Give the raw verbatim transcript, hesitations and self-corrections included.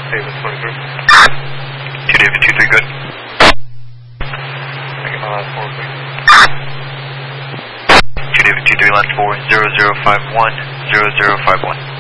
David twenty-three. two David two three, good. Second my last four, please. two David two three, last four, zero zero five one, zero zero five one.